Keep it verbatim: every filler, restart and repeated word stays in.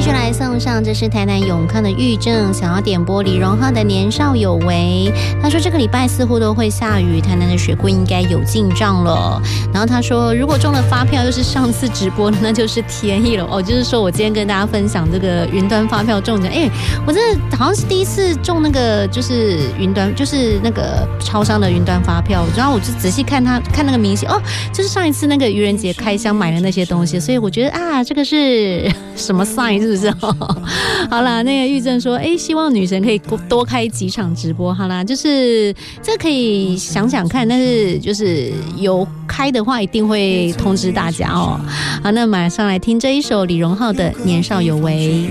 继续来送上，这是台南永康的玉正想要点播李荣浩的年少有为。他说这个礼拜似乎都会下雨，台南的水库应该有进账了。然后他说如果中了发票又是上次直播的，那就是天意了哦。就是说我今天跟大家分享这个云端发票中奖，哎，我真的好像是第一次中那个就是云端，就是那个超商的云端发票。然后我就仔细看他看那个明细，哦，就是上一次那个愚人节开箱买的那些东西，所以我觉得啊，这个是什么 sign 是不是？好啦，那个玉正说，哎，希望女神可以多开几场直播。好啦，就是这可以想想看，但是就是有开的话，一定会通知大家哦。好，那马上来听这一首李荣浩的《年少有为》。